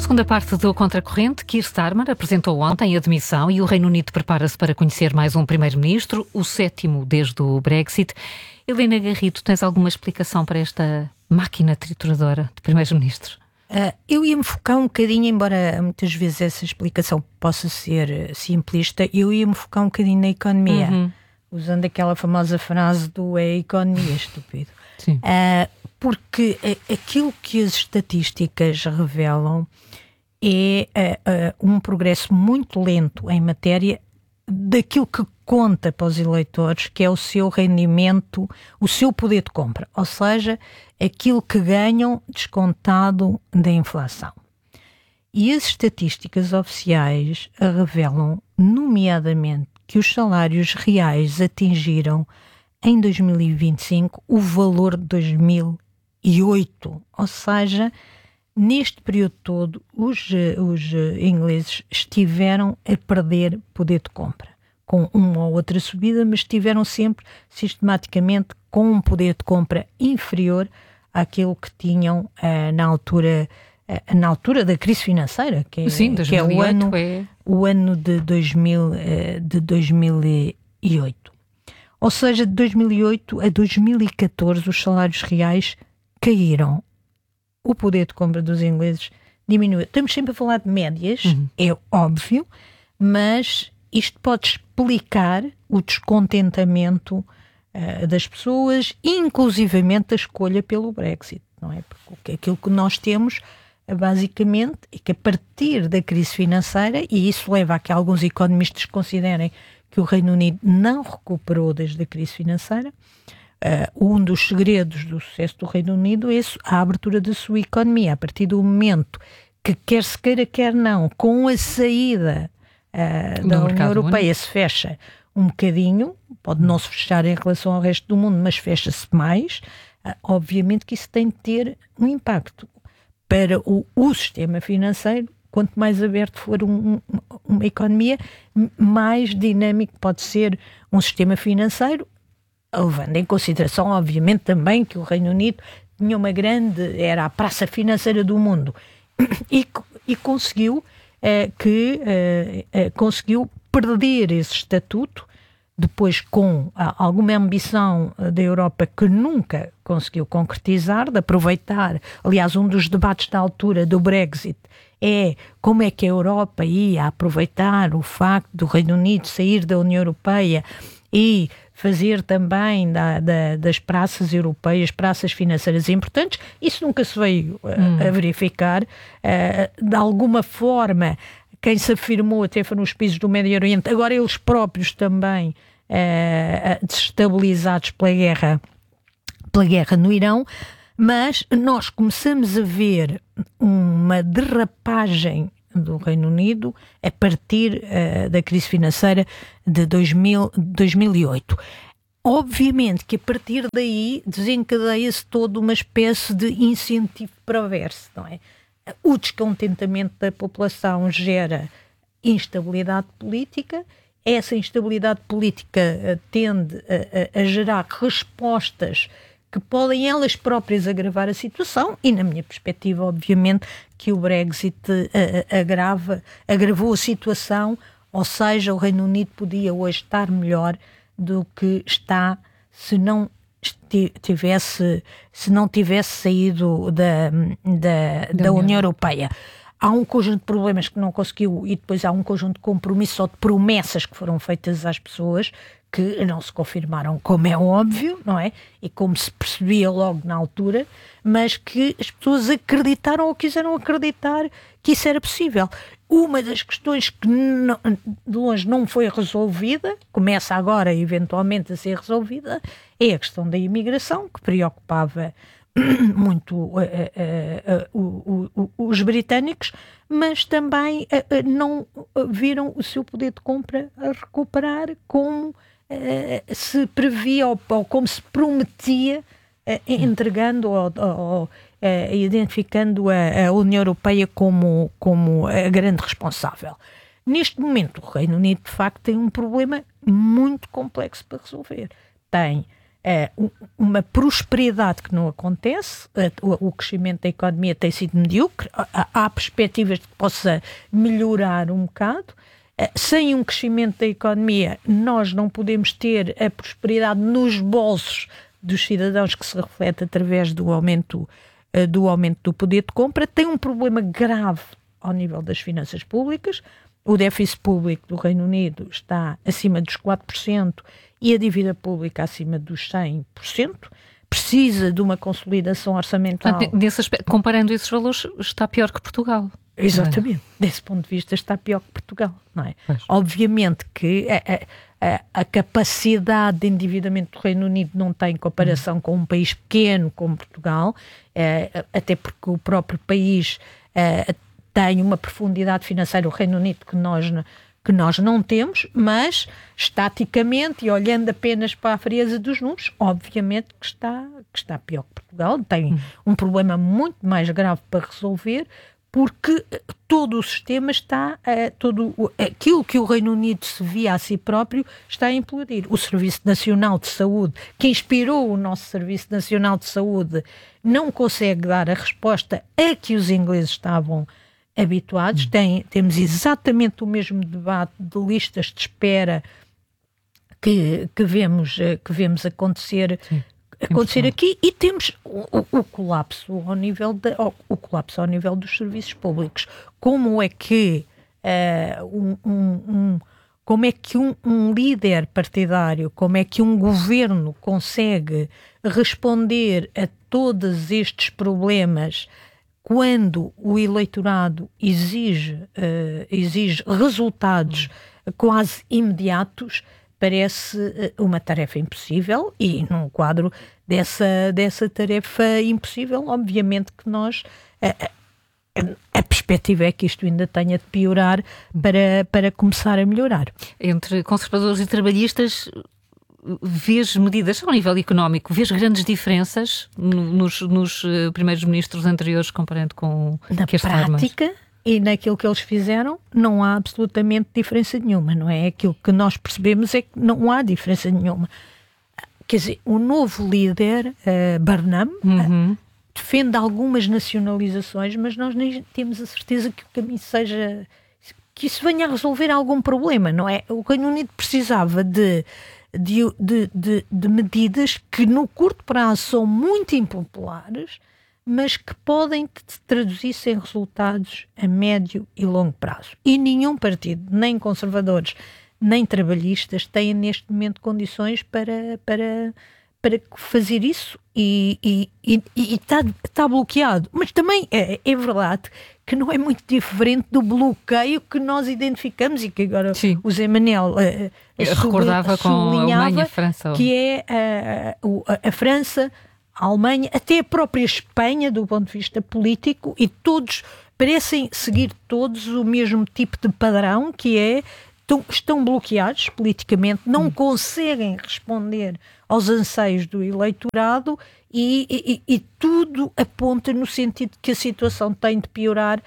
segunda parte do Contracorrente, Keir Starmer apresentou ontem a demissão e o Reino Unido prepara-se para conhecer mais um primeiro-ministro, o sétimo desde o Brexit. Helena Garrido, tens alguma explicação para esta máquina trituradora de primeiro-ministro? Eu ia-me focar um bocadinho, embora muitas vezes essa explicação possa ser simplista, eu ia-me focar um bocadinho na economia, usando aquela famosa frase do "é economia, estúpido". Sim. Porque aquilo que as estatísticas revelam é um progresso muito lento em matéria daquilo que conta para os eleitores, que é o seu rendimento, o seu poder de compra, ou seja, aquilo que ganham descontado da inflação. E as estatísticas oficiais revelam, nomeadamente, que os salários reais atingiram em 2025 o valor de 2008, ou seja, neste período todo os ingleses estiveram a perder poder de compra, com uma ou outra subida, mas estiveram sempre sistematicamente com um poder de compra inferior àquilo que tinham na altura da crise financeira, que é o ano de 2008. Ou seja, de 2008 a 2014 os salários reais caíram. O poder de compra dos ingleses diminuiu. Estamos sempre a falar de médias, é óbvio, mas isto pode explicar o descontentamento das pessoas, inclusivamente a escolha pelo Brexit, não é? Porque aquilo que nós temos, basicamente, é que a partir da crise financeira, e isso leva a que alguns economistas considerem que o Reino Unido não recuperou desde a crise financeira, um dos segredos do sucesso do Reino Unido é a abertura da sua economia. A partir do momento que, quer se queira, quer não, com a saída da União Europeia se fecha um bocadinho, pode não se fechar em relação ao resto do mundo, mas fecha-se mais, obviamente que isso tem de ter um impacto para o sistema financeiro. Quanto mais aberto for uma economia, mais dinâmico pode ser um sistema financeiro, levando em consideração, obviamente, também que o Reino Unido tinha era a praça financeira do mundo e conseguiu perder esse estatuto, depois com alguma ambição da Europa que nunca conseguiu concretizar, de aproveitar. Aliás, um dos debates da altura do Brexit é como é que a Europa ia aproveitar o facto do Reino Unido sair da União Europeia e fazer também das praças europeias, praças financeiras importantes. Isso nunca se veio a verificar. De alguma forma, quem se afirmou até foram os países do Médio Oriente, agora eles próprios também desestabilizados pela guerra no Irão, mas nós começamos a ver uma derrapagem do Reino Unido a partir da crise financeira de 2008. Obviamente que a partir daí desencadeia-se toda uma espécie de incentivo perverso, não é? O descontentamento da população gera instabilidade política. Essa instabilidade política tende a gerar respostas que podem elas próprias agravar a situação e, na minha perspectiva, obviamente, que o Brexit agravou a situação, ou seja, o Reino Unido podia hoje estar melhor do que está se não tivesse saído da União Europeia. Há um conjunto de problemas que não conseguiu e depois há um conjunto de compromissos ou de promessas que foram feitas às pessoas que não se confirmaram, como é óbvio, não é? E como se percebia logo na altura, mas que as pessoas acreditaram ou quiseram acreditar que isso era possível. Uma das questões que de longe não foi resolvida, começa agora eventualmente a ser resolvida, é a questão da imigração, que preocupava muito os britânicos, mas também não viram o seu poder de compra a recuperar como se previa ou como se prometia, entregando ou identificando a União Europeia como a grande responsável. Neste momento, o Reino Unido, de facto, tem um problema muito complexo para resolver. Tem uma prosperidade que não acontece, o crescimento da economia tem sido medíocre, há perspectivas de que possa melhorar um bocado. Sem um crescimento da economia, nós não podemos ter a prosperidade nos bolsos dos cidadãos que se reflete através do aumento do poder de compra. Tem um problema grave ao nível das finanças públicas. O déficit público do Reino Unido está acima dos 4% e a dívida pública acima dos 100%. Precisa de uma consolidação orçamental. Portanto, nesse aspecto, comparando esses valores, está pior que Portugal. Exatamente. Desse ponto de vista está pior que Portugal, não é? Pois. Obviamente que a capacidade de endividamento do Reino Unido não tem comparação com um país pequeno como Portugal, até porque o próprio país tem uma profundidade financeira, o Reino Unido, que nós não temos, mas estaticamente e olhando apenas para a frieza dos números, obviamente que está pior que Portugal, tem um problema muito mais grave para resolver, porque todo o sistema aquilo que o Reino Unido se via a si próprio está a implodir. O Serviço Nacional de Saúde, que inspirou o nosso Serviço Nacional de Saúde, não consegue dar a resposta a que os ingleses estavam habituados. Temos exatamente o mesmo debate de listas de espera que vemos acontecer aqui, e temos o colapso ao nível dos serviços públicos. Como é que um líder partidário, como é que um governo consegue responder a todos estes problemas quando o eleitorado exige resultados quase imediatos? Parece uma tarefa impossível, e num quadro dessa tarefa impossível, obviamente que nós... A perspectiva é que isto ainda tenha de piorar para começar a melhorar. Entre conservadores e trabalhistas, vês medidas ao nível económico, vês grandes diferenças nos primeiros ministros anteriores comparando com na prática e naquilo que eles fizeram? Não há absolutamente diferença nenhuma, não é? Aquilo que nós percebemos é que não há diferença nenhuma. Quer dizer, o novo líder, Barnum, defende algumas nacionalizações, mas nós nem temos a certeza que o caminho seja... que isso venha a resolver algum problema, não é? O Reino Unido precisava de medidas que no curto prazo são muito impopulares, mas que podem traduzir-se em resultados a médio e longo prazo. E nenhum partido, nem conservadores, nem trabalhistas, têm neste momento condições para fazer isso, e está bloqueado. Mas também é verdade que não é muito diferente do bloqueio que nós identificamos e que agora o Zé Manuel recordava com a Alemanha, a França. Que é a França, a Alemanha, até a própria Espanha, do ponto de vista político, e todos parecem seguir todos o mesmo tipo de padrão, que é estão bloqueados politicamente, não conseguem responder aos anseios do eleitorado, e tudo aponta no sentido que a situação tem de piorar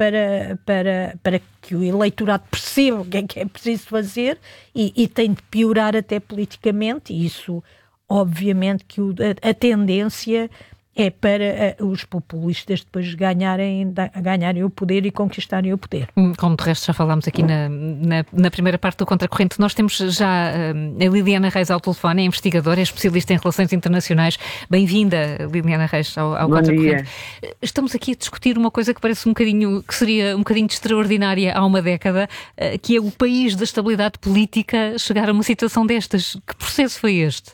para que o eleitorado perceba o que é preciso fazer, e tem de piorar até politicamente, e isso obviamente que a tendência é para os populistas depois ganharem o poder e conquistarem o poder. Como de resto já falámos aqui na primeira parte do Contracorrente, nós temos já a Liliana Reis ao telefone, é investigadora, é especialista em relações internacionais. Bem-vinda, Liliana Reis, ao Contracorrente. Estamos aqui a discutir uma coisa que parece que seria um bocadinho extraordinária há uma década, que é o país da estabilidade política chegar a uma situação destas. Que processo foi este?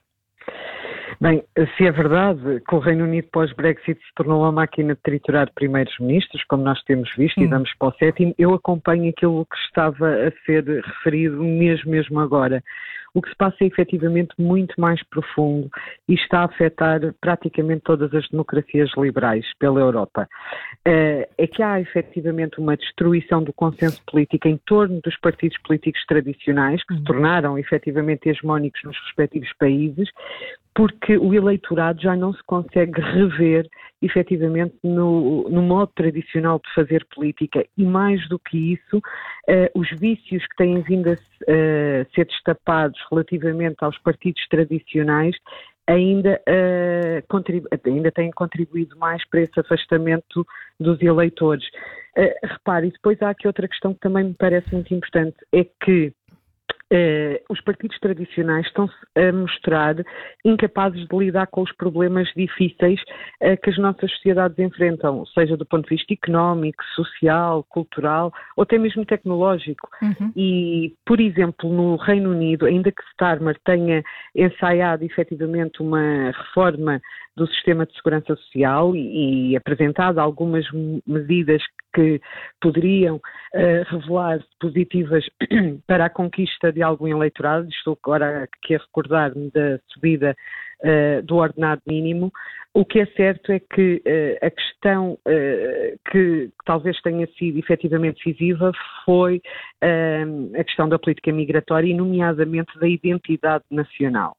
Bem, se é verdade que o Reino Unido pós-Brexit se tornou uma máquina de triturar primeiros-ministros, como nós temos visto, e vamos para o sétimo, eu acompanho aquilo que estava a ser referido mesmo agora. O que se passa é efetivamente muito mais profundo e está a afetar praticamente todas as democracias liberais pela Europa. É que há efetivamente uma destruição do consenso político em torno dos partidos políticos tradicionais, que se tornaram efetivamente hegemónicos nos respectivos países, porque o eleitorado já não se consegue rever efetivamente no modo tradicional de fazer política, e mais do que isso, os vícios que têm vindo a ser destapados relativamente aos partidos tradicionais ainda têm contribuído mais para esse afastamento dos eleitores. Repare, e depois há aqui outra questão que também me parece muito importante, é que os partidos tradicionais estão-se a mostrar incapazes de lidar com os problemas difíceis que as nossas sociedades enfrentam, seja do ponto de vista económico, social, cultural ou até mesmo tecnológico. E, por exemplo, no Reino Unido, ainda que Starmer tenha ensaiado efetivamente uma reforma do sistema de segurança social e apresentado algumas medidas que poderiam revelar positivas para a conquista de algum eleitorado. Estou agora aqui a recordar-me da subida do ordenado mínimo. O que é certo é que a questão que talvez tenha sido efetivamente decisiva foi a questão da política migratória e, nomeadamente, da identidade nacional.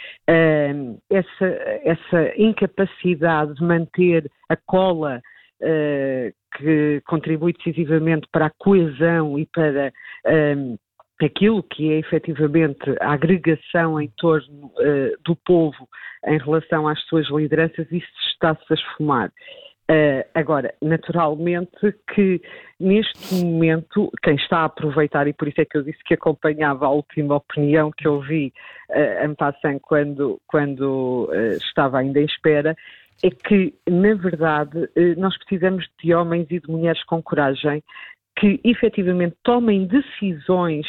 Essa incapacidade de manter a cola que contribui decisivamente para a coesão e para aquilo que é efetivamente a agregação em torno do povo em relação às suas lideranças, isso está-se a esfumar. Agora, naturalmente que neste momento quem está a aproveitar, e por isso é que eu disse que acompanhava a última opinião que eu vi en passant quando estava ainda em espera, é que, na verdade, nós precisamos de homens e de mulheres com coragem que efetivamente tomem decisões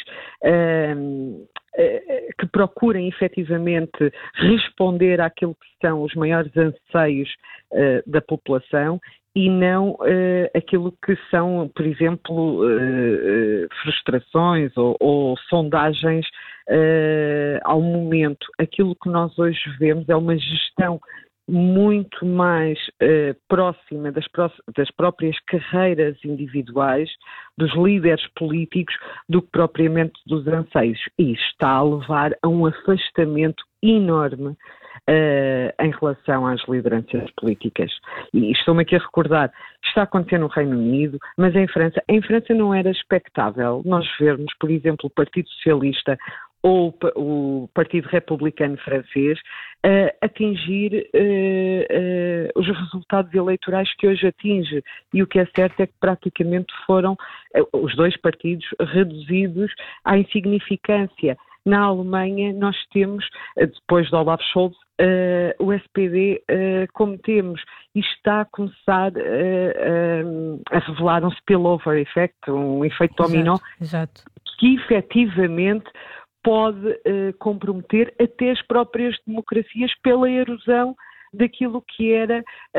que procurem efetivamente responder àquilo que são os maiores anseios da população e não aquilo que são, por exemplo, frustrações ou sondagens ao momento. Aquilo que nós hoje vemos é uma gestão muito mais próxima das próprias carreiras individuais, dos líderes políticos, do que propriamente dos anseios. E isto está a levar a um afastamento enorme em relação às lideranças políticas. E estou-me aqui a recordar, está acontecendo no Reino Unido, mas em França não era expectável nós vermos, por exemplo, o Partido Socialista ou o Partido Republicano francês atingir os resultados eleitorais que hoje atinge. E o que é certo é que praticamente foram os dois partidos reduzidos à insignificância. Na Alemanha nós temos, depois de Olaf Scholz, o SPD como temos, e está a começar a revelar um spillover effect, um efeito dominó, que efetivamente pode comprometer até as próprias democracias pela erosão daquilo que era,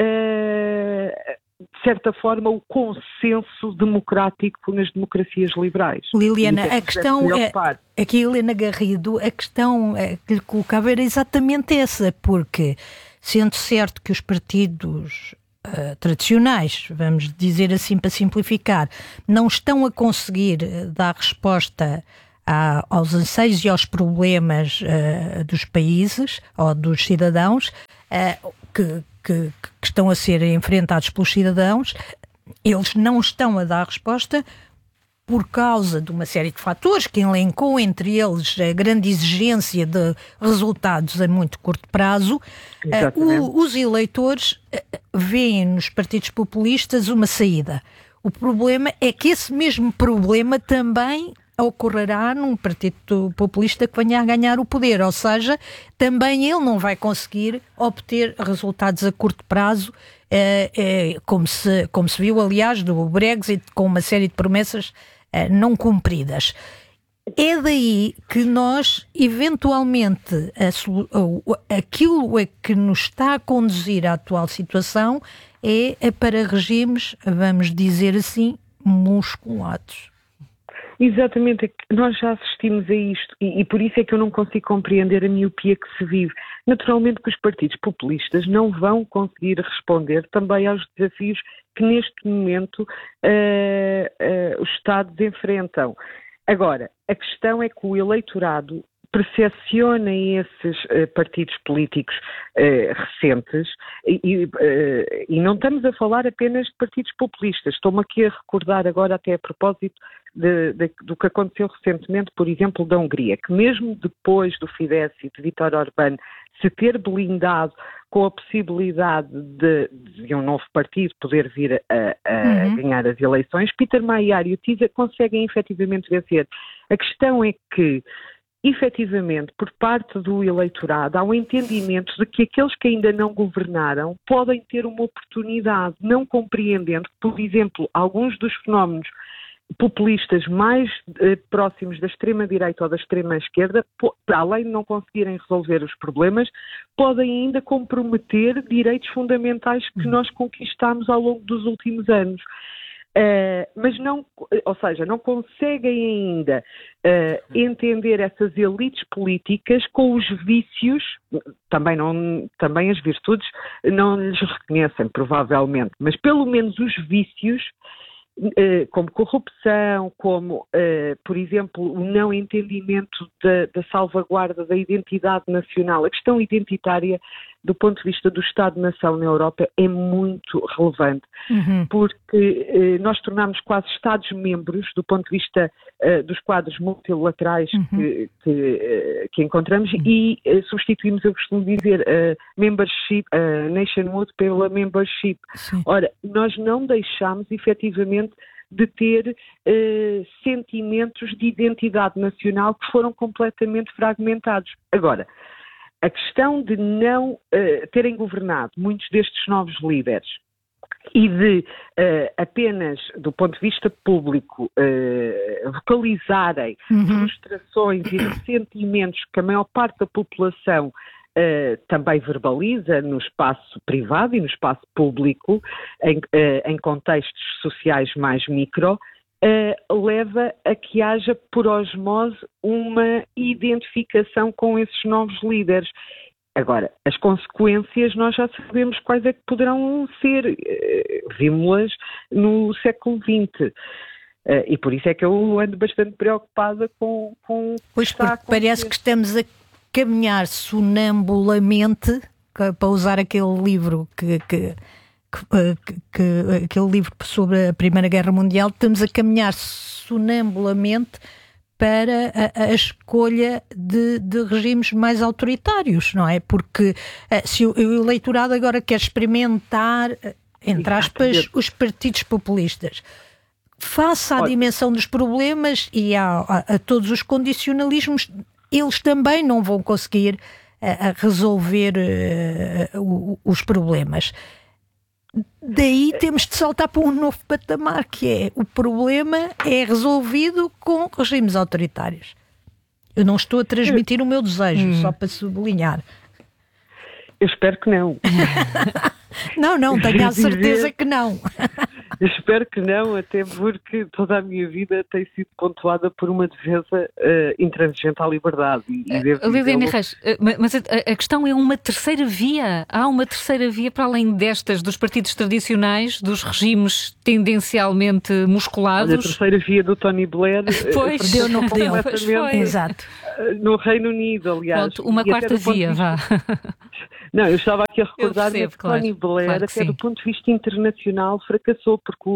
de certa forma, o consenso democrático nas democracias liberais. Liliana, a questão é, aqui Helena Garrido, a questão que lhe colocava era exatamente essa, porque sendo certo que os partidos tradicionais, vamos dizer assim para simplificar, não estão a conseguir dar resposta aos anseios e aos problemas dos países ou dos cidadãos que estão a ser enfrentados pelos cidadãos, eles não estão a dar resposta por causa de uma série de fatores que elencou, entre eles a grande exigência de resultados a muito curto prazo. Os eleitores veem nos partidos populistas uma saída. O problema é que esse mesmo problema também ocorrerá num partido populista que venha a ganhar o poder, ou seja, também ele não vai conseguir obter resultados a curto prazo, como se viu, aliás, do Brexit, com uma série de promessas não cumpridas. É daí que nós, eventualmente, aquilo a que nos está a conduzir à atual situação é para regimes, vamos dizer assim, musculados. Exatamente, nós já assistimos a isto e por isso é que eu não consigo compreender a miopia que se vive. Naturalmente que os partidos populistas não vão conseguir responder também aos desafios que neste momento os Estados enfrentam. Agora, a questão é que o eleitorado percepcionem esses partidos políticos recentes e não estamos a falar apenas de partidos populistas. Estou-me aqui a recordar agora até a propósito do que aconteceu recentemente, por exemplo, da Hungria, que mesmo depois do Fidesz e de Viktor Orbán se ter blindado com a possibilidade de um novo partido poder vir a ganhar as eleições, Peter Maiar e o TISA conseguem efetivamente vencer. A questão é que, efetivamente, por parte do eleitorado, há um entendimento de que aqueles que ainda não governaram podem ter uma oportunidade, não compreendendo, por exemplo, alguns dos fenómenos populistas mais próximos da extrema-direita ou da extrema-esquerda, para além de não conseguirem resolver os problemas, podem ainda comprometer direitos fundamentais que nós conquistámos ao longo dos últimos anos. Mas não, ou seja, não conseguem ainda entender essas elites políticas com os vícios, também as virtudes não lhes reconhecem, provavelmente, mas pelo menos os vícios, como corrupção, como, por exemplo, o não entendimento da salvaguarda da identidade nacional. A questão identitária, do ponto de vista do Estado-nação na Europa, é muito relevante, porque nós tornamos quase Estados-membros, do ponto de vista dos quadros multilaterais que encontramos, e substituímos, eu costumo dizer, nationhood pela membership. Sim. Ora, nós não deixamos, efetivamente, de ter sentimentos de identidade nacional que foram completamente fragmentados. Agora, a questão de não terem governado muitos destes novos líderes e de apenas, do ponto de vista público, vocalizarem frustrações e ressentimentos que a maior parte da população também verbaliza no espaço privado e no espaço público, em contextos sociais mais micro, leva a que haja, por osmose, uma identificação com esses novos líderes. Agora, as consequências nós já sabemos quais é que poderão ser. Vimos-las no século XX. E por isso é que eu ando bastante preocupada com pois, porque parece que estamos a caminhar sonambulamente, para usar aquele livro aquele livro sobre a Primeira Guerra Mundial, estamos a caminhar sonambulamente para a escolha de regimes mais autoritários, não é? Porque se o eleitorado agora quer experimentar, entre aspas, os partidos populistas, face à dimensão dos problemas e a todos os condicionalismos, eles também não vão conseguir resolver os problemas. Daí temos de saltar para um novo patamar, que é o problema é resolvido com regimes autoritários. Eu não estou a transmitir o meu desejo, só para sublinhar. Eu espero que não. Não, tenho a certeza que não. Eu espero que não, até porque toda a minha vida tem sido pontuada por uma defesa intransigente à liberdade. Liliana Reis, mas a questão é uma terceira via? Há uma terceira via para além destas, dos partidos tradicionais, dos regimes tendencialmente musculados? A terceira via do Tony Blair pois, deu no completamente. Exato. No Reino Unido, aliás. Pronto, uma quarta via, vá. Não, eu estava aqui a recordar-me que claro, Tony Blair, claro até sim. do ponto de vista internacional, fracassou, porque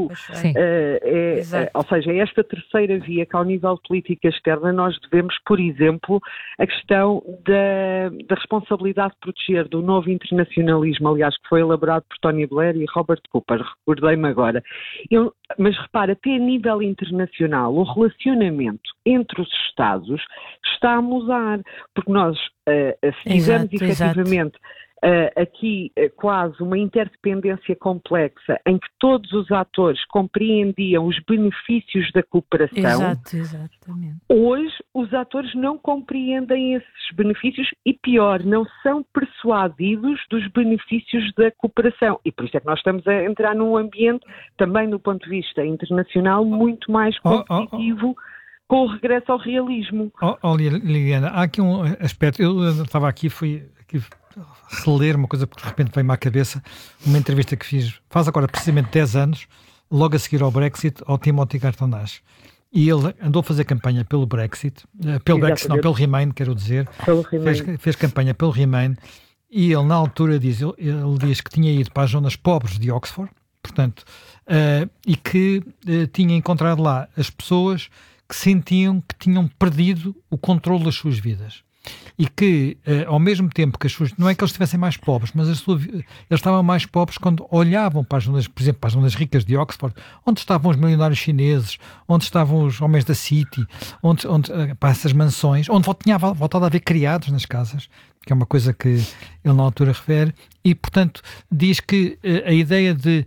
ou seja, esta terceira via que ao nível de política externa nós devemos, por exemplo, a questão da responsabilidade de proteger do novo internacionalismo, aliás, que foi elaborado por Tony Blair e Robert Cooper, recordei-me agora. Mas repara, até a nível internacional, o relacionamento entre os Estados está a mudar, porque nós, se tivermos efetivamente aqui quase uma interdependência complexa em que todos os atores compreendiam os benefícios da cooperação. Exatamente. Hoje os atores não compreendem esses benefícios e, pior, não são persuadidos dos benefícios da cooperação. E por isso é que nós estamos a entrar num ambiente, também do ponto de vista internacional, muito mais competitivo com o regresso ao realismo. Liliana, há aqui um aspecto, eu estava aqui, fui reler uma coisa porque de repente veio-me à cabeça, uma entrevista que fiz, faz agora precisamente 10 anos, logo a seguir ao Brexit, ao Timothy Garton Ash. e ele andou a fazer campanha pelo Brexit, pelo Remain, quero dizer, fez campanha pelo Remain, e ele na altura diz que tinha ido para as zonas pobres de Oxford, portanto, e que tinha encontrado lá as pessoas que sentiam que tinham perdido o controle das suas vidas. E que, ao mesmo tempo que as suas... Não é que eles estivessem mais pobres, mas eles estavam mais pobres quando olhavam para as zonas, por exemplo, para as zonas ricas de Oxford, onde estavam os milionários chineses, onde estavam os homens da City, onde para essas mansões, onde tinha voltado a haver criados nas casas, que é uma coisa que ele na altura refere, e, portanto, diz que a ideia de...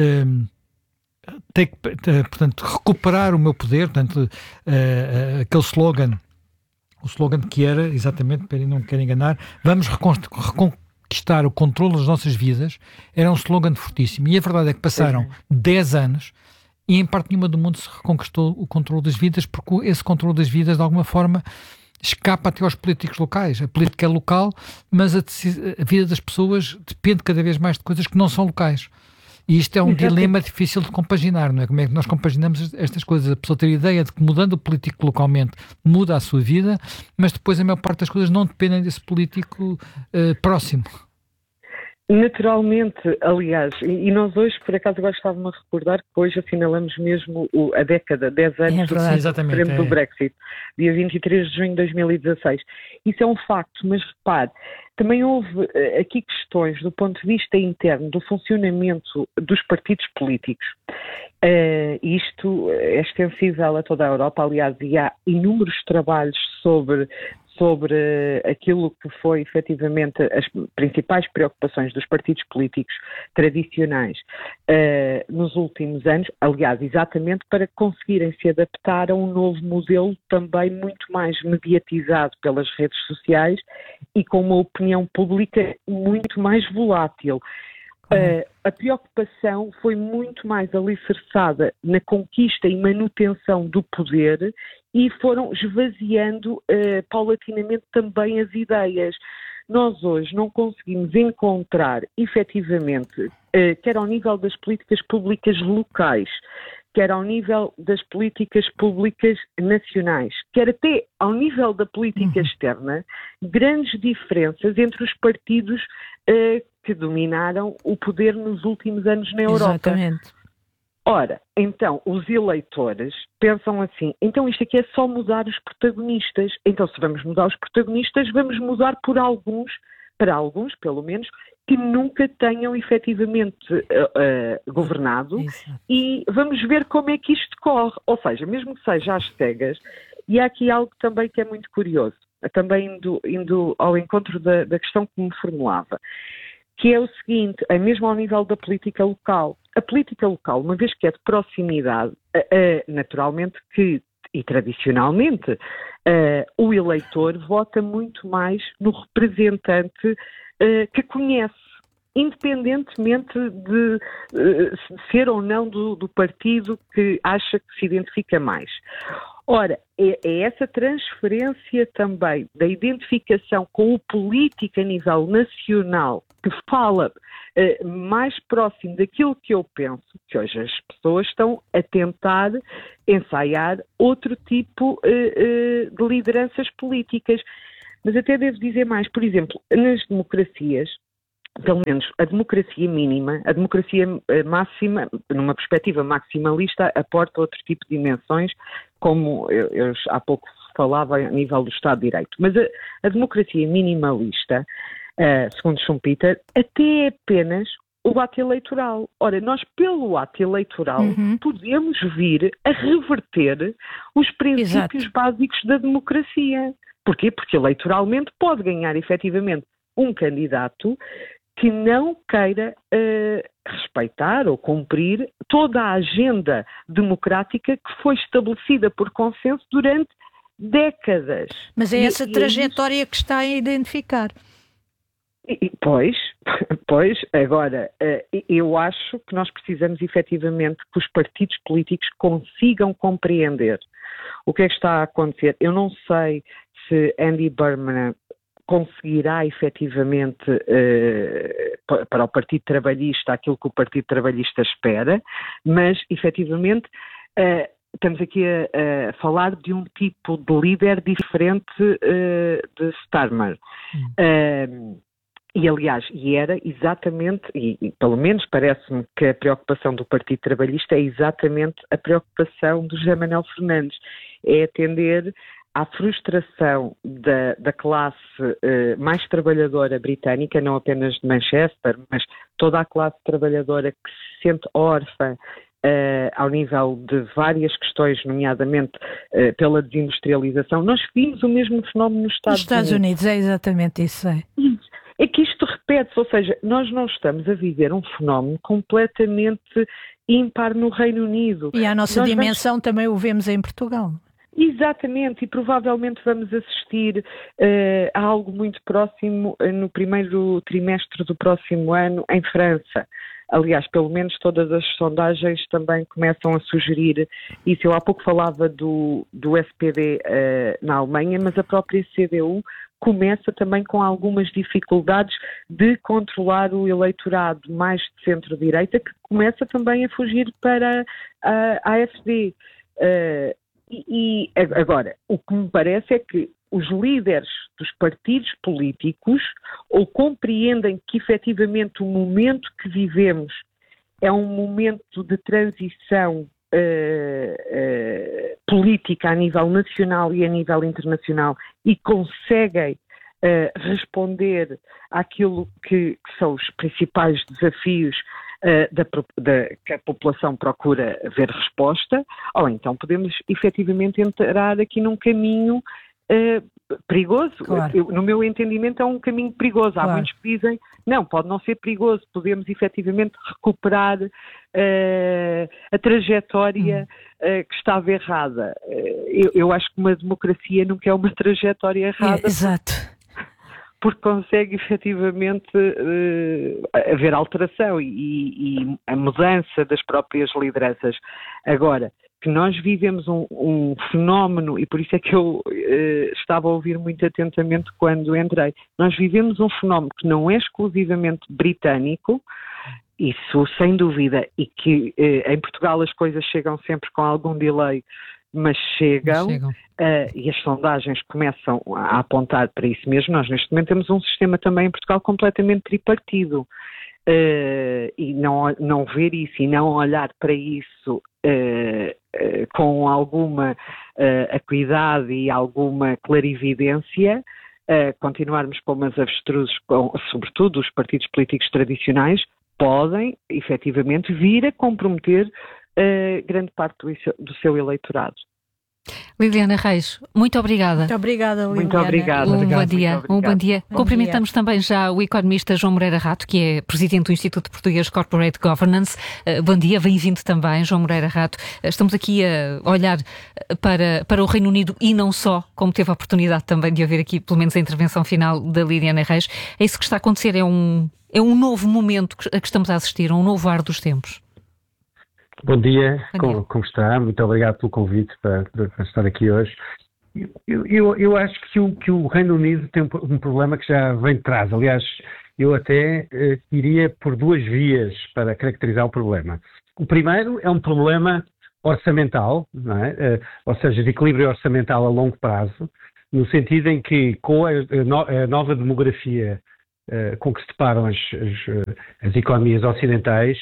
portanto, recuperar o meu poder, portanto, aquele slogan, o slogan que era, exatamente, não me quero enganar, vamos reconquistar o controle das nossas vidas, era um slogan fortíssimo. E a verdade é que passaram 10 anos e em parte nenhuma do mundo se reconquistou o controle das vidas, porque esse controle das vidas, de alguma forma, escapa até aos políticos locais. A política é local, mas a vida das pessoas depende cada vez mais de coisas que não são locais. E isto é um dilema difícil de compaginar, não é? Como é que nós compaginamos estas coisas? A pessoa ter a ideia de que mudando o político localmente muda a sua vida, mas depois a maior parte das coisas não dependem desse político próximo. Naturalmente, aliás, e nós hoje, por acaso, agora estava-me a recordar que hoje assinalamos mesmo a década, 10 anos do Brexit, dia 23 de junho de 2016. Isso é um facto, mas repare, também houve aqui questões do ponto de vista interno do funcionamento dos partidos políticos. Isto é extensível a toda a Europa, aliás, e há inúmeros trabalhos sobre aquilo que foi efetivamente as principais preocupações dos partidos políticos tradicionais nos últimos anos, aliás, exatamente para conseguirem se adaptar a um novo modelo também muito mais mediatizado pelas redes sociais e com uma opinião pública muito mais volátil. A preocupação foi muito mais alicerçada na conquista e manutenção do poder e foram esvaziando paulatinamente também as ideias. Nós hoje não conseguimos encontrar, efetivamente, quer ao nível das políticas públicas locais, quer ao nível das políticas públicas nacionais, quer até ao nível da política externa, grandes diferenças entre os partidos que dominaram o poder nos últimos anos na Europa. Exatamente. Ora, então, os eleitores pensam assim, então isto aqui é só mudar os protagonistas. Então, se vamos mudar os protagonistas, vamos mudar para alguns, pelo menos, que nunca tenham efetivamente governado. Exato. E vamos ver como é que isto corre. Ou seja, mesmo que seja às cegas, e há aqui algo também que é muito curioso, também indo ao encontro da questão que me formulava, que é o seguinte, mesmo ao nível da política local. A política local, uma vez que é de proximidade, naturalmente que, e tradicionalmente, o eleitor vota muito mais no representante que conhece, independentemente de ser ou não do partido que acha que se identifica mais. Ora, é essa transferência também da identificação com o político a nível nacional que fala mais próximo daquilo que eu penso, que hoje as pessoas estão a tentar ensaiar outro tipo de lideranças políticas. Mas até devo dizer mais, por exemplo, nas democracias, pelo menos a democracia mínima, a democracia máxima, numa perspectiva maximalista, aporta outro tipo de dimensões, como eu há pouco falava a nível do Estado de Direito. Mas a democracia minimalista, segundo Schumpeter, até é apenas o ato eleitoral. Ora, nós pelo ato eleitoral podemos vir a reverter os princípios básicos da democracia. Porquê? Porque eleitoralmente pode ganhar efetivamente um candidato que não queira respeitar ou cumprir toda a agenda democrática que foi estabelecida por consenso durante décadas. Mas é essa trajetória que está a identificar. Pois, agora, eu acho que nós precisamos efetivamente que os partidos políticos consigam compreender o que é que está a acontecer. Eu não sei se Andy Burnham conseguirá efetivamente para o Partido Trabalhista aquilo que o Partido Trabalhista espera, mas efetivamente estamos aqui a falar de um tipo de líder diferente de Starmer. E, aliás, era exatamente, e pelo menos parece-me que a preocupação do Partido Trabalhista é exatamente a preocupação do José Manuel Fernandes, é atender à frustração da classe mais trabalhadora britânica, não apenas de Manchester, mas toda a classe trabalhadora que se sente órfã ao nível de várias questões, nomeadamente pela desindustrialização. Nós vimos o mesmo fenómeno nos Estados Unidos. É exatamente isso. É que isto repete-se, ou seja, nós não estamos a viver um fenómeno completamente ímpar no Reino Unido. E a nossa dimensão também o vemos em Portugal. Exatamente, e provavelmente vamos assistir a algo muito próximo no primeiro trimestre do próximo ano em França. Aliás, pelo menos todas as sondagens também começam a sugerir isso. Eu há pouco falava do SPD na Alemanha, mas a própria CDU começa também com algumas dificuldades de controlar o eleitorado mais de centro-direita, que começa também a fugir para a AfD. E agora, o que me parece é que os líderes dos partidos políticos ou compreendem que efetivamente o momento que vivemos é um momento de transição política a nível nacional e a nível internacional e conseguem responder àquilo que são os principais desafios que a população procura ver resposta, ou então podemos efetivamente entrar aqui num caminho perigoso. Claro. No meu entendimento é um caminho perigoso. Claro. Há muitos que dizem, não, pode não ser perigoso, podemos efetivamente recuperar a trajetória que estava errada. Eu acho que uma democracia nunca é uma trajetória errada. Exato. Porque consegue efetivamente haver alteração e a mudança das próprias lideranças. Agora, que nós vivemos um fenómeno, e por isso é que eu estava a ouvir muito atentamente quando entrei, nós vivemos um fenómeno que não é exclusivamente britânico, isso sem dúvida, e que em Portugal as coisas chegam sempre com algum delay, mas chegam. E as sondagens começam a apontar para isso mesmo. Nós neste momento temos um sistema também em Portugal completamente tripartido. E não ver isso e não olhar para isso com alguma acuidade e alguma clarividência, continuarmos como as avestruzes, sobretudo os partidos políticos tradicionais, podem efetivamente vir a comprometer grande parte do seu eleitorado. Liliana Reis, muito obrigada. Muito obrigada, Liliana. Muito obrigada. Um bom dia. Cumprimentamos também já o economista João Moreira Rato, que é presidente do Instituto Português Corporate Governance. Bom dia, bem-vindo também, João Moreira Rato. Estamos aqui a olhar para o Reino Unido e não só, como teve a oportunidade também de ouvir aqui, pelo menos a intervenção final da Liliana Reis. É isso que está a acontecer, é um novo momento a que estamos a assistir, um novo ar dos tempos. Bom dia, como está? Muito obrigado pelo convite para estar aqui hoje. Eu acho que o Reino Unido tem um problema que já vem de trás. Aliás, eu até iria por duas vias para caracterizar o problema. O primeiro é um problema orçamental, não é? Ou seja, de equilíbrio orçamental a longo prazo, no sentido em que com a nova demografia com que se deparam as economias ocidentais,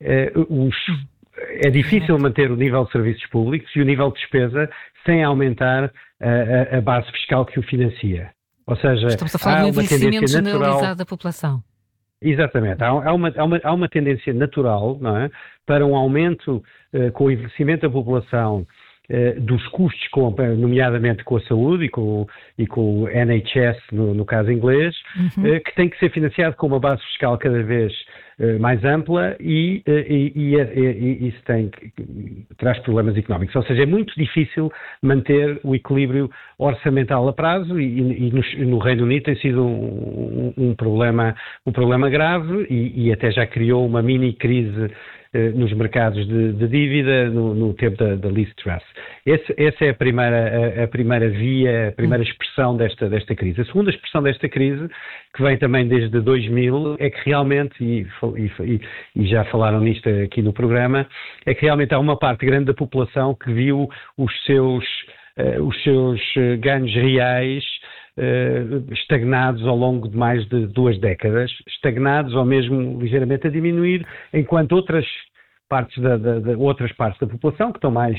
é difícil manter o nível de serviços públicos e o nível de despesa sem aumentar a base fiscal que o financia. Ou seja, estamos a falar de um envelhecimento generalizado da população. Exatamente. Há uma tendência natural, não é, para um aumento com o envelhecimento da população dos custos, nomeadamente com a saúde e com o NHS, no caso inglês, que tem que ser financiado com uma base fiscal cada vez mais ampla e isso traz problemas económicos. Ou seja, é muito difícil manter o equilíbrio orçamental a prazo e no Reino Unido tem sido um problema grave e até já criou uma mini crise nos mercados de dívida no tempo da Liz Truss. Essa é a primeira via, a primeira expressão desta crise. A segunda expressão desta crise, que vem também desde 2000, é que realmente, e já falaram nisto aqui no programa, é que realmente há uma parte grande da população que viu os seus ganhos reais estagnados ao longo de mais de 2 décadas, estagnados ou mesmo ligeiramente a diminuir, enquanto outras partes da população, que estão mais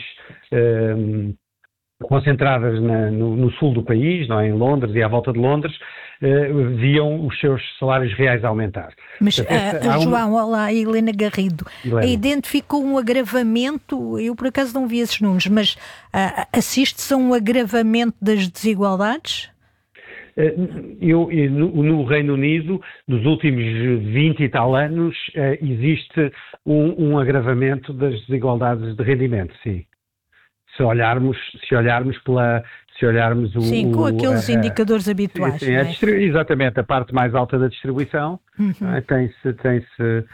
concentradas no sul do país, não é? Em Londres e à volta de Londres, viam os seus salários reais aumentar. Mas, João, olá, Helena Garrido, identificou um agravamento, eu por acaso não vi esses números, mas assiste-se a um agravamento das desigualdades? No Reino Unido, nos últimos 20 e tal anos, existe um agravamento das desigualdades de rendimento, sim. Se olharmos Sim, com aqueles indicadores habituais. Sim, exatamente, a parte mais alta da distribuição tem-se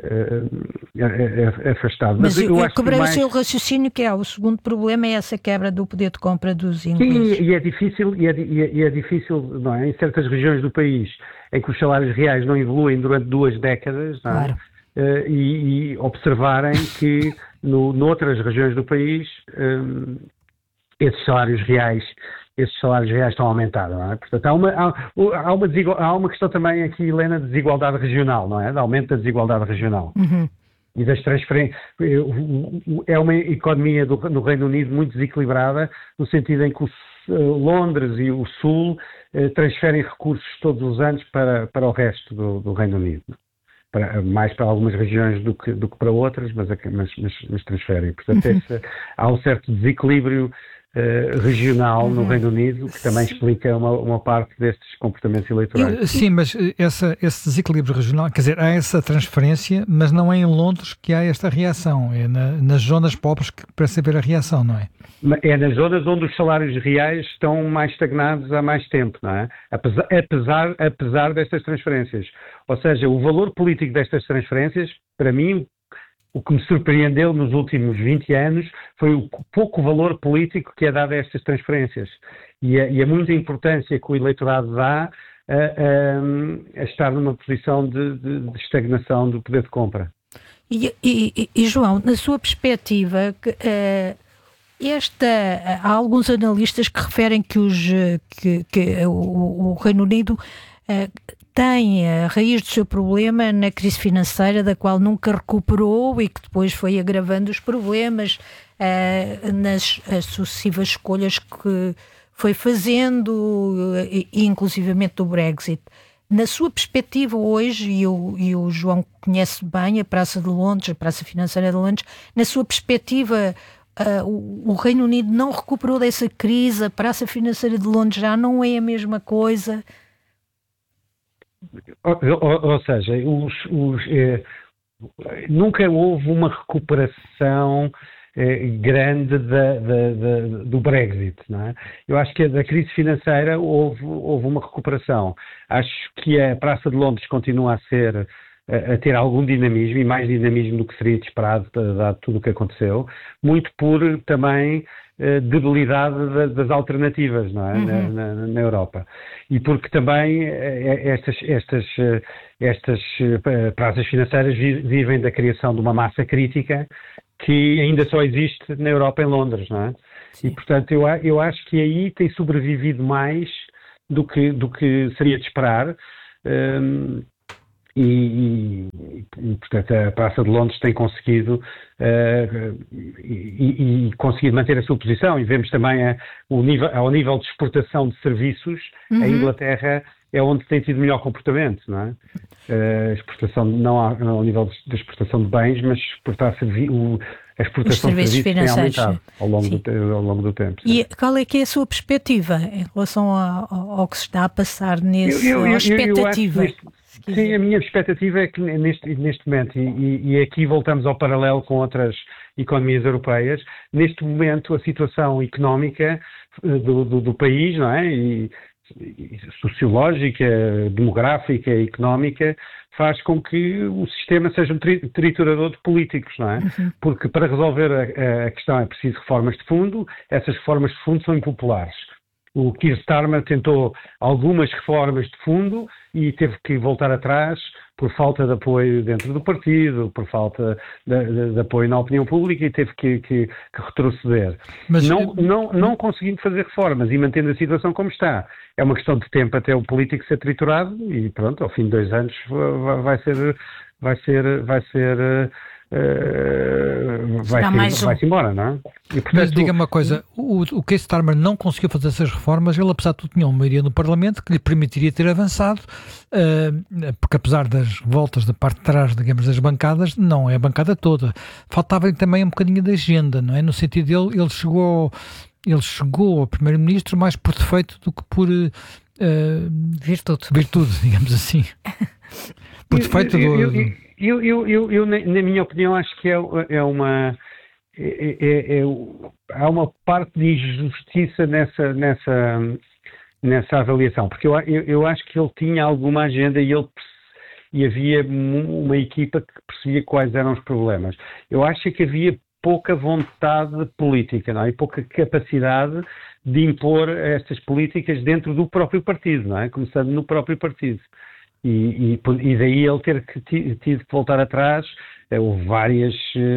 afastado. Mas eu quebrei o seu raciocínio, que o segundo problema é essa quebra do poder de compra dos ingleses. Sim, e é difícil, não é? Em certas regiões do país em que os salários reais não evoluem durante 2 décadas, não é? Claro. E observarem que noutras regiões do país esses salários reais estão a aumentar, não é? Portanto, há uma questão também aqui, Helena, de desigualdade regional, não é? De aumento da desigualdade regional. E das transferências. É uma economia no Reino Unido muito desequilibrada, no sentido em que Londres e o Sul transferem recursos todos os anos para o resto do Reino Unido. Mais para algumas regiões do que para outras, mas transferem. Portanto, há um certo desequilíbrio regional no Reino Unido, que também explica uma parte destes comportamentos eleitorais. Sim, mas esse desequilíbrio regional, quer dizer, há essa transferência, mas não é em Londres que há esta reação, é nas zonas pobres que parece haver a reação, não é? É nas zonas onde os salários reais estão mais estagnados há mais tempo, não é? Apesar destas transferências. Ou seja, o valor político destas transferências, para mim, o que me surpreendeu nos últimos 20 anos foi o pouco valor político que é dado a estas transferências e a muita importância que o eleitorado dá a estar numa posição de estagnação do poder de compra. E João, na sua perspectiva, há alguns analistas que referem que o Reino Unido tem a raiz do seu problema na crise financeira, da qual nunca recuperou e que depois foi agravando os problemas nas sucessivas escolhas que foi fazendo, inclusivamente do Brexit. Na sua perspectiva hoje, e o João conhece bem a Praça de Londres, a Praça Financeira de Londres, na sua perspectiva, o Reino Unido não recuperou dessa crise, a Praça Financeira de Londres já não é a mesma coisa? Ou seja, nunca houve uma recuperação grande do Brexit, não é? Eu acho que da crise financeira houve uma recuperação. Acho que a Praça de Londres continua a ter algum dinamismo, e mais dinamismo do que seria de esperado, dado tudo o que aconteceu, muito por também debilidade das alternativas, não é? Na Europa. E porque também estas praças financeiras vivem da criação de uma massa crítica que ainda só existe na Europa, em Londres, não é? Sim. E, portanto, eu acho que aí tem sobrevivido mais do que seria de esperar. Portanto, a Praça de Londres tem conseguido conseguido manter a sua posição, e vemos também ao nível de exportação de serviços, a Inglaterra é onde tem tido melhor comportamento, não é? A exportação, não ao nível de exportação de bens, mas a exportação de serviços tem aumentado ao longo do tempo. E qual é que é a sua perspectiva em relação ao que se está a passar nessa expectativa? Sim, a minha expectativa é que neste momento, e aqui voltamos ao paralelo com outras economias europeias, neste momento a situação económica do país, não é? E sociológica, demográfica, económica, faz com que o sistema seja um triturador de políticos, não é? Porque para resolver a questão é preciso reformas de fundo, essas reformas de fundo são impopulares. O Keir Starmer tentou algumas reformas de fundo e teve que voltar atrás por falta de apoio dentro do partido, por falta de apoio na opinião pública e teve que retroceder. Mas não conseguindo fazer reformas e mantendo a situação como está. É uma questão de tempo até o político ser triturado e pronto, ao fim de 2 anos vai-se embora, não é? E, portanto, mas diga-me uma coisa, o Keir Starmer não conseguiu fazer essas reformas, ele apesar de tudo tinha uma maioria no Parlamento que lhe permitiria ter avançado, porque apesar das revoltas da parte de trás, digamos, das bancadas, não é a bancada toda. Faltava-lhe também um bocadinho de agenda, não é? No sentido dele, ele chegou ao Primeiro-Ministro mais por defeito do que por virtude, digamos assim. Por defeito Eu, na minha opinião, acho que há uma parte de injustiça nessa avaliação, porque eu acho que ele tinha alguma agenda e havia uma equipa que percebia quais eram os problemas. Eu acho que havia pouca vontade política, não é? E pouca capacidade de impor estas políticas dentro do próprio partido, não é? Começando no próprio partido. E daí ele ter tido que voltar atrás. Houve várias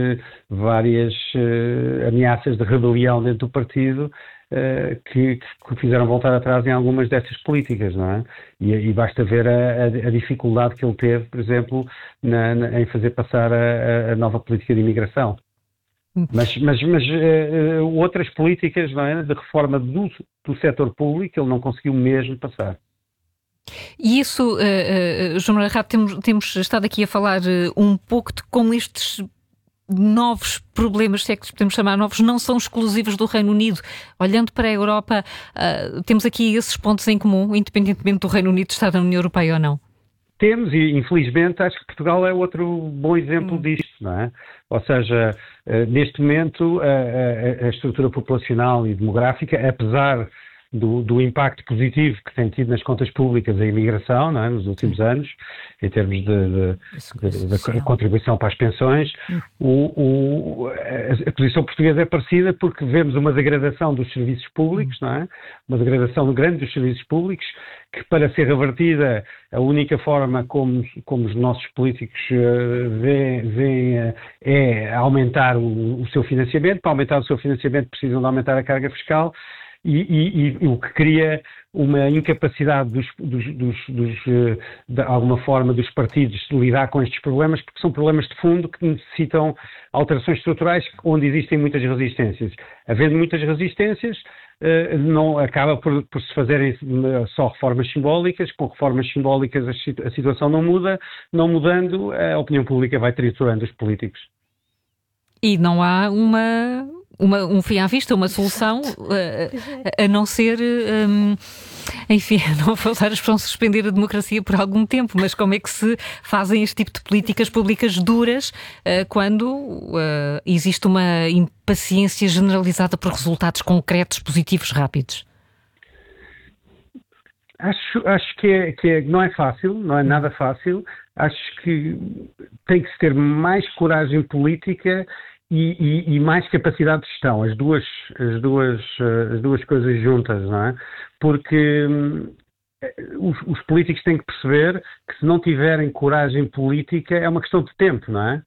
ameaças de rebelião dentro do partido que fizeram voltar atrás em algumas destas políticas, não é? E basta ver a dificuldade que ele teve, por exemplo, em fazer passar a nova política de imigração. Mas outras políticas, não é, de reforma do setor público ele não conseguiu mesmo passar. E isso, João Moreira Rato, temos estado aqui a falar um pouco de como estes novos problemas, se é que podemos chamar novos, não são exclusivos do Reino Unido. Olhando para a Europa, temos aqui esses pontos em comum, independentemente do Reino Unido estar na União Europeia ou não? Temos, e infelizmente acho que Portugal é outro bom exemplo disto, não é? Ou seja, neste momento a estrutura populacional e demográfica, apesar do impacto positivo que tem tido nas contas públicas a imigração, não é, nos últimos anos, em termos de contribuição para as pensões, a posição portuguesa é parecida porque vemos uma degradação dos serviços públicos, não é? Uma degradação grande dos serviços públicos, que para ser revertida, a única forma como os nossos políticos veem é aumentar o seu financiamento. Para aumentar o seu financiamento precisam de aumentar a carga fiscal, e o que cria uma incapacidade de alguma forma dos partidos de lidar com estes problemas, porque são problemas de fundo que necessitam alterações estruturais onde existem muitas resistências. Havendo muitas resistências, não acaba por se fazerem só reformas simbólicas. Com reformas simbólicas a situação não muda, não mudando, a opinião pública vai triturando os políticos. E não há um fim à vista, uma solução, a não ser, enfim, não vou usar a expressão suspender a democracia por algum tempo, mas como é que se fazem este tipo de políticas públicas duras quando existe uma impaciência generalizada por resultados concretos, positivos, rápidos? Acho que não é fácil, não é nada fácil. Acho que tem que se ter mais coragem política e mais capacidade de gestão, as duas coisas juntas, não é? Porque os políticos têm que perceber que se não tiverem coragem política é uma questão de tempo, não é?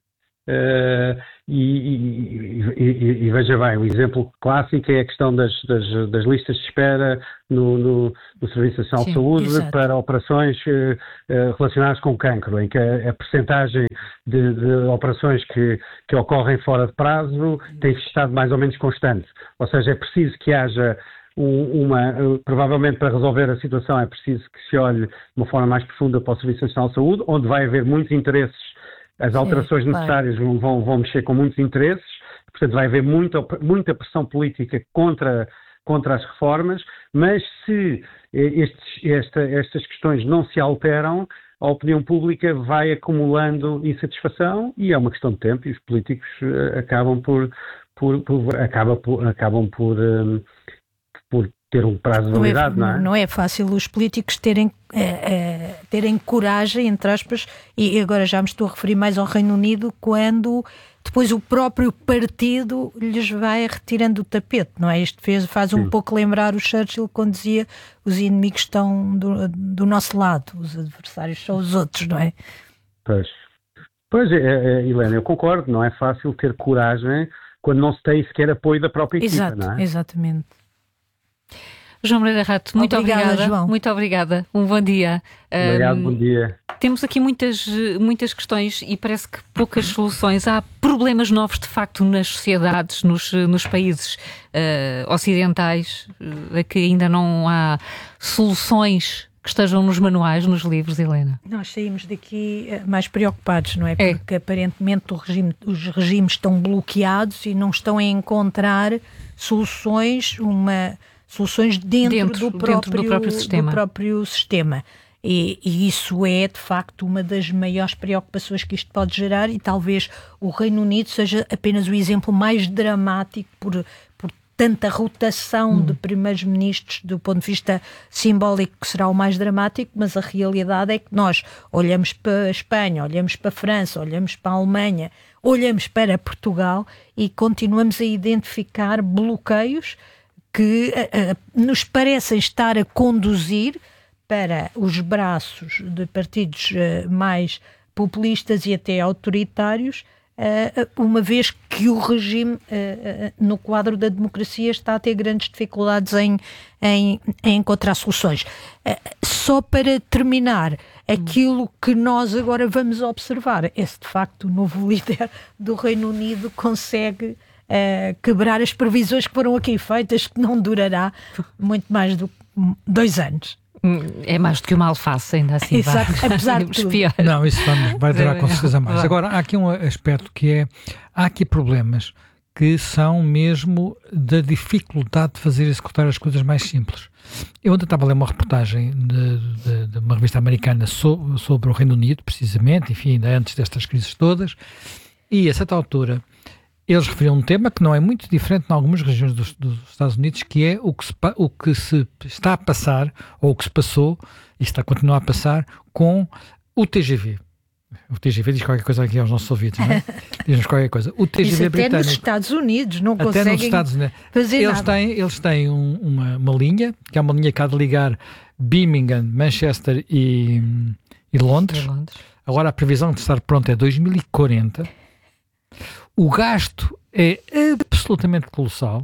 E veja bem, o exemplo clássico é a questão das listas de espera no Serviço Nacional de Saúde, exato, para operações relacionadas com cancro, em que a percentagem de operações que ocorrem fora de prazo tem estado mais ou menos constante. Ou seja, é preciso que haja provavelmente para resolver a situação é preciso que se olhe de uma forma mais profunda para o Serviço Nacional de Saúde, onde vai haver muitos interesses. As alterações necessárias vão mexer com muitos interesses, portanto vai haver muita pressão política contra as reformas, mas se estas questões não se alteram, a opinião pública vai acumulando insatisfação e é uma questão de tempo e os políticos acabam por ter um prazo de validade, não é? Não é fácil os políticos terem coragem, entre aspas, e agora já me estou a referir mais ao Reino Unido, quando depois o próprio partido lhes vai retirando o tapete, não é? Isto faz um pouco lembrar o Churchill quando dizia: os inimigos estão do nosso lado, os adversários são os outros, não é? Pois Helena, eu concordo, não é fácil ter coragem quando não se tem sequer apoio da própria equipa, não é? Exatamente. João Moreira Rato, muito obrigada. João. Muito obrigada. Um bom dia. Obrigado, bom dia. Temos aqui muitas questões e parece que poucas soluções. Há problemas novos, de facto, nas sociedades, nos países ocidentais, a que ainda não há soluções que estejam nos manuais, nos livros, Helena. Nós saímos daqui mais preocupados, não é? Porque aparentemente os regimes estão bloqueados e não estão a encontrar soluções dentro do próprio sistema. E isso é, de facto, uma das maiores preocupações que isto pode gerar, e talvez o Reino Unido seja apenas o exemplo mais dramático por tanta rotação de primeiros-ministros. Do ponto de vista simbólico, que será o mais dramático, mas a realidade é que nós olhamos para a Espanha, olhamos para a França, olhamos para a Alemanha, olhamos para Portugal e continuamos a identificar bloqueios que nos parecem estar a conduzir para os braços de partidos mais populistas e até autoritários, uma vez que o regime, no quadro da democracia, está a ter grandes dificuldades em encontrar soluções. Só para terminar, aquilo que nós agora vamos observar é se, de facto, o novo líder do Reino Unido consegue quebrar as previsões que foram aqui feitas, que não durará muito mais do que 2 anos. É mais do que uma alface, ainda assim. Exato, apesar de tudo. Não, isso vai durar com certeza mais. Agora, há aqui um aspecto que há aqui problemas que são mesmo da dificuldade de fazer executar as coisas mais simples. Eu ontem estava a ler uma reportagem de uma revista americana sobre o Reino Unido, precisamente, enfim, ainda antes destas crises todas, e a certa altura eles referiam um tema que não é muito diferente em algumas regiões dos Estados Unidos, que é o que se está a passar, ou o que se passou, e está a continuar a passar, com o TGV. O TGV diz qualquer coisa aqui aos nossos ouvidos, não é? Diz-nos qualquer coisa. O TGV isso britânico. Até nos Estados Unidos não conseguem até nos Estados Unidos. Fazer nada. Eles têm uma linha, que é uma linha que há de ligar Birmingham, Manchester e Londres. Agora a previsão de estar pronta é 2040. O gasto é absolutamente colossal.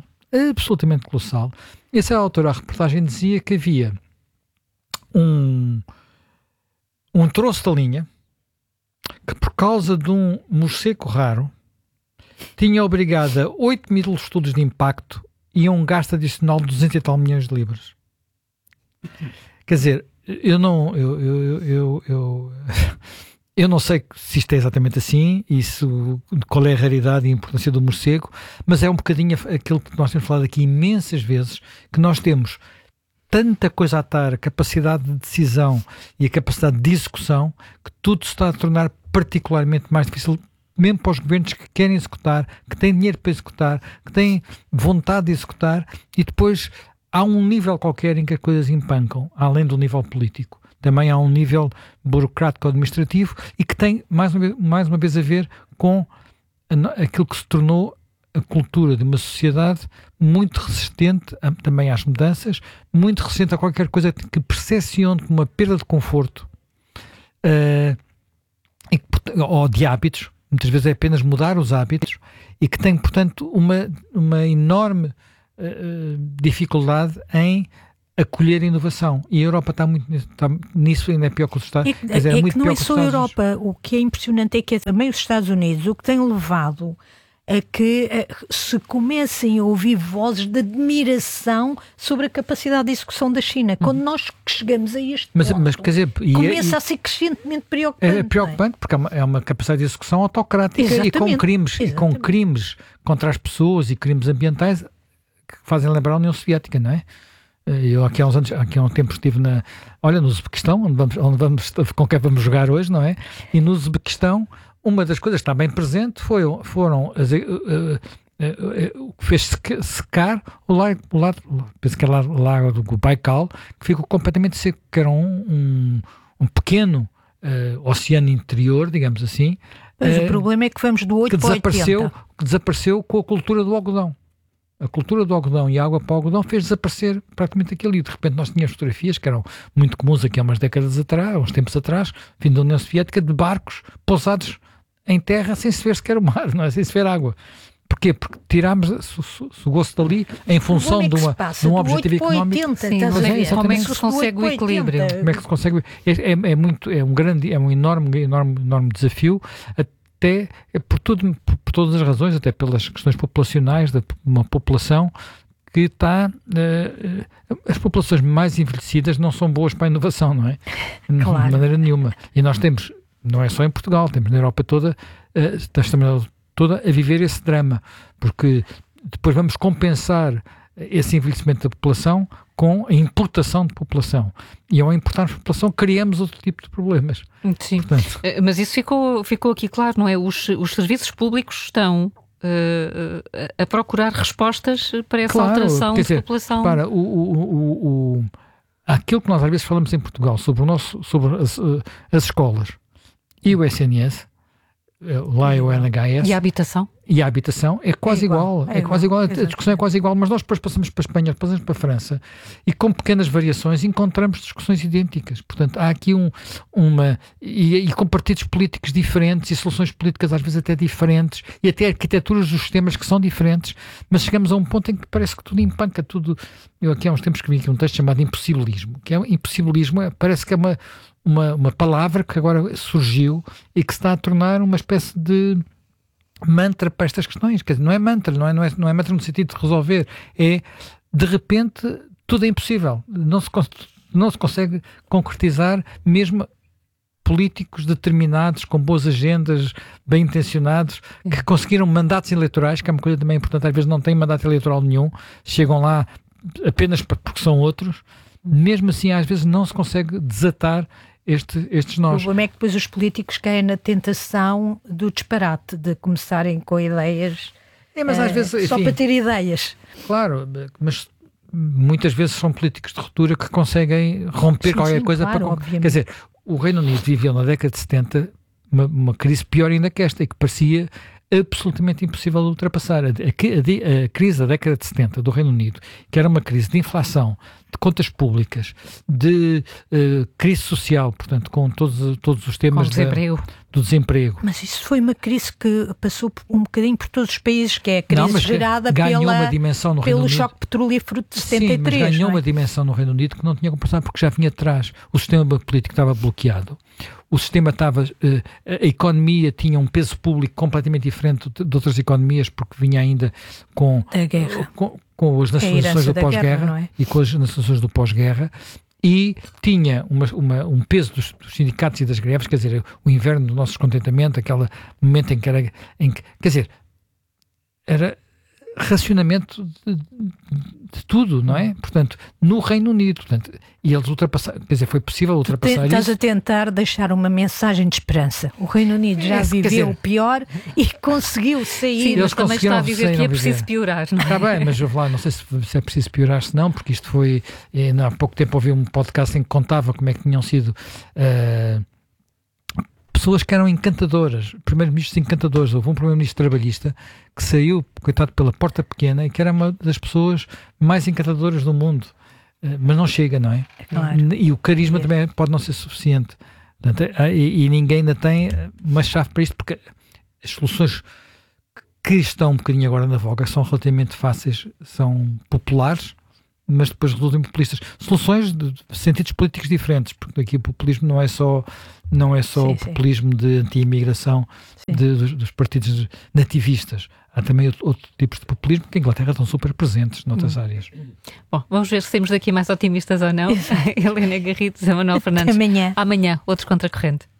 E a certa altura a reportagem dizia que havia um troço da linha que, por causa de um morcego raro, tinha obrigado a 8.000 estudos de impacto e a um gasto adicional de 200 e tal milhões de libras. Quer dizer, eu não sei se isto é exatamente assim, qual é a raridade e a importância do morcego, mas é um bocadinho aquilo que nós temos falado aqui imensas vezes, que nós temos tanta coisa a atar, a capacidade de decisão e a capacidade de execução, que tudo se está a tornar particularmente mais difícil, mesmo para os governos que querem executar, que têm dinheiro para executar, que têm vontade de executar, e depois há um nível qualquer em que as coisas empancam, além do nível político. Também há um nível burocrático-administrativo e que tem, mais uma vez, a ver com aquilo que se tornou a cultura de uma sociedade muito resistente também às mudanças, muito resistente a qualquer coisa que percepcione como uma perda de conforto ou de hábitos. Muitas vezes é apenas mudar os hábitos e que tem, portanto, uma enorme dificuldade em acolher a inovação. E a Europa está nisso, ainda é pior que os Estados Unidos. É que não é só a Europa. O que é impressionante é que é também os Estados Unidos, o que tem levado a que se comecem a ouvir vozes de admiração sobre a capacidade de execução da China. Quando nós chegamos a este ponto, mas, quer dizer, começa a ser crescentemente preocupante. É preocupante porque é uma capacidade de execução autocrática. Exatamente. E com crimes contra as pessoas e crimes ambientais que fazem lembrar a União Soviética, não é? Eu aqui há um tempo estive no Uzbequistão, com quem vamos jogar hoje, não é? E no Uzbequistão, uma das coisas que está bem presente foram o que fez secar o lago, penso que era o lago do Baikal, que ficou completamente seco, que era um pequeno oceano interior, digamos assim. Mas o problema é que vamos do 8 para 80. Que desapareceu com a cultura do algodão. A cultura do algodão e a água para o algodão fez desaparecer praticamente aquilo. E de repente nós tínhamos fotografias que eram muito comuns aqui há umas décadas atrás, uns tempos atrás, fim da União Soviética, de barcos pousados em terra sem se ver sequer o mar, não é? Sem se ver água. Porquê? Porque tirámos o gosto dali em função de um objetivo económico. 80, como é que se consegue o equilíbrio? Como é que se consegue? É um enorme desafio, até por todas as razões, até pelas questões populacionais de uma população que está... as populações mais envelhecidas não são boas para a inovação, não é? Claro. De maneira nenhuma. E nós temos, não é só em Portugal, temos na Europa toda, toda a viver esse drama, porque depois vamos compensar esse envelhecimento da população com a importação de população. E ao importarmos população, criamos outro tipo de problemas. Sim, portanto... mas isso ficou aqui claro, não é? Os serviços públicos estão a procurar respostas para essa alteração de população. Para aquilo que nós às vezes falamos em Portugal sobre as escolas e o SNS, lá é o NHS. E a habitação? E a habitação é quase igual. É quase igual. A discussão é quase igual, mas nós depois passamos para a Espanha, passamos para a França e com pequenas variações encontramos discussões idênticas. Portanto, há aqui e com partidos políticos diferentes e soluções políticas às vezes até diferentes e até arquiteturas dos sistemas que são diferentes, mas chegamos a um ponto em que parece que tudo empanca, tudo... Eu aqui há uns tempos que vi aqui um texto chamado impossibilismo, que é impossibilismo, parece que é uma palavra que agora surgiu e que se está a tornar uma espécie de mantra para estas questões. Quer dizer, não é mantra, não é mantra no sentido de resolver, é de repente tudo é impossível, não se consegue concretizar, mesmo políticos determinados, com boas agendas, bem intencionados, que conseguiram mandatos eleitorais, que é uma coisa também importante, às vezes não têm mandato eleitoral nenhum, chegam lá apenas porque são outros, mesmo assim às vezes não se consegue desatar estes nós. O problema é que depois os políticos caem na tentação do disparate, de começarem com ideias mas às vezes, enfim, só para ter ideias. Claro, mas muitas vezes são políticos de ruptura que conseguem romper qualquer coisa. Claro, quer dizer, o Reino Unido viveu na década de 70 uma crise pior ainda que esta, e que parecia absolutamente impossível de ultrapassar. A crise da década de 70 do Reino Unido, que era uma crise de inflação, de contas públicas, de crise social, portanto, com todos os temas do desemprego. Mas isso foi uma crise que passou um bocadinho por todos os países, que é a crise gerada pelo choque petrolífero de 73. Sim, mas ganhou uma dimensão no Reino Unido que não tinha como passar, porque já vinha atrás. O sistema político estava bloqueado. O sistema estava... a economia tinha um peso público completamente diferente de outras economias, porque vinha ainda com a guerra. Com as nacionalizações do pós-guerra e com as nacionalizações do pós-guerra, e tinha um peso dos sindicatos e das greves, quer dizer, o inverno do nosso descontentamento, aquele momento em que quer dizer, era racionamento de tudo, não é? Portanto, no Reino Unido, e eles ultrapassaram, quer dizer, foi possível ultrapassar isso. Estás a tentar deixar uma mensagem de esperança. O Reino Unido já viveu o pior e conseguiu sair. Sim, mas também está a dizer que é preciso piorar, não é? Está bem, mas lá, não sei se é preciso piorar, se não, porque isto foi... há pouco tempo ouvi um podcast em que contava como é que tinham sido... pessoas que eram encantadoras, primeiros-ministros encantadores. Houve um primeiro-ministro trabalhista que saiu, coitado, pela porta pequena, e que era uma das pessoas mais encantadoras do mundo, mas não chega, não é? Claro. E o carisma também pode não ser suficiente. Portanto, e ninguém ainda tem uma chave para isto, porque as soluções que estão um bocadinho agora na voga são relativamente fáceis, são populares, mas depois resultam em populistas. Soluções de sentidos políticos diferentes, porque aqui o populismo não é só o populismo de anti-imigração dos partidos nativistas. Há também outro tipo de populismo que a Inglaterra estão super presentes noutras áreas. Bom, vamos ver se temos daqui mais otimistas ou não. Helena Garrido, José Manuel Fernandes. Amanhã. Amanhã, outro Contracorrente.